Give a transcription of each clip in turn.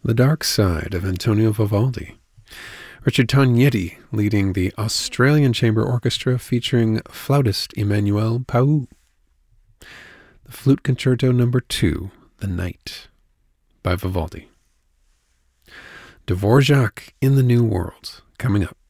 The Dark Side of Antonio Vivaldi. Richard Tognetti leading the Australian Chamber Orchestra featuring flautist Emmanuel Pau. The Flute Concerto No. 2, The Night, by Vivaldi. Dvorak in the New World, coming up.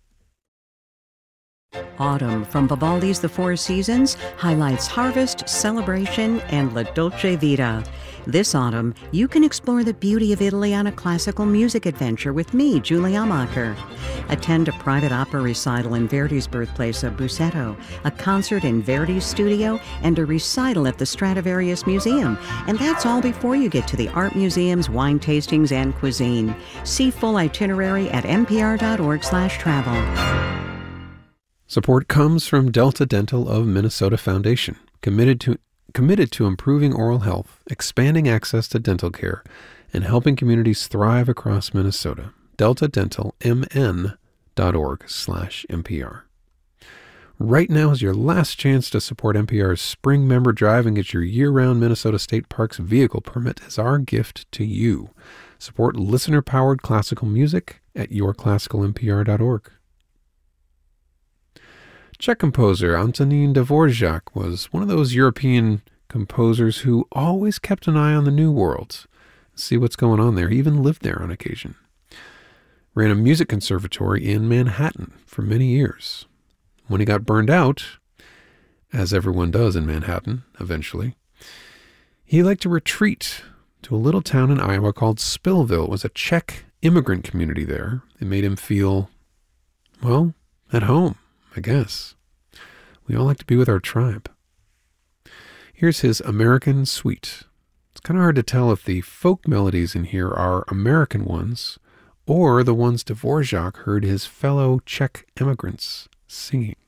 Autumn from Vivaldi's The Four Seasons highlights harvest, celebration, and La Dolce Vita. This autumn, you can explore the beauty of Italy on a classical music adventure with me, Julie Amacher. Attend a private opera recital in Verdi's birthplace of Busseto, a concert in Verdi's studio, and a recital at the Stradivarius Museum. And that's all before you get to the art museums, wine tastings, and cuisine. See full itinerary at npr.org/travel. Support comes from Delta Dental of Minnesota Foundation, committed to improving oral health, expanding access to dental care, and helping communities thrive across Minnesota. DeltaDentalMN.org/NPR. Right now is your last chance to support NPR's Spring Member Drive and get your year-round Minnesota State Parks vehicle permit as our gift to you. Support listener-powered classical music at yourclassicalnpr.org. Czech composer Antonín Dvořák was one of those European composers who always kept an eye on the New World. See what's going on there. He even lived there on occasion. Ran a music conservatory in Manhattan for many years. When he got burned out, as everyone does in Manhattan eventually, he liked to retreat to a little town in Iowa called Spillville. It was a Czech immigrant community there. It made him feel, well, at home, I guess. We all like to be with our tribe. Here's his American Suite. It's kind of hard to tell if the folk melodies in here are American ones or the ones Dvořák heard his fellow Czech immigrants singing.